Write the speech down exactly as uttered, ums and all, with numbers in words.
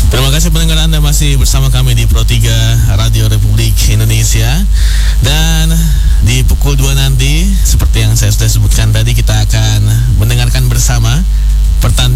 Terima kasih pendengar Anda masih bersama kami di Pro tiga Radio Republik Indonesia.